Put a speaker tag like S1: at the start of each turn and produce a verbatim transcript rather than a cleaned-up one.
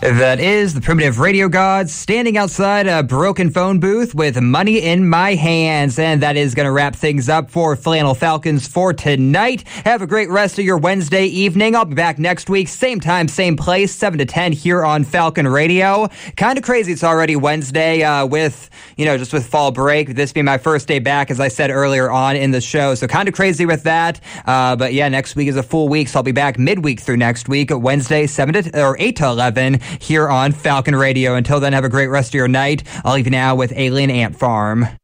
S1: That is the Primitive Radio Gods standing outside a broken phone booth with money in my hands. And that is going to wrap things up for Flannel Falcons for tonight. Have a great rest of your Wednesday evening. I'll be back next week, same time, same place, seven to ten here on Falcon Radio. Kind of crazy it's already Wednesday uh, with, you know, just with fall break. This being my first day back, as I said earlier on in the show. So kind of crazy with that. Uh, but yeah, next week is a full week, so I'll be back midweek through next week, Wednesday, seven to, or eight to eleven. Here on Falcon Radio. Until then, have a great rest of your night. I'll leave you now with Alien Ant Farm.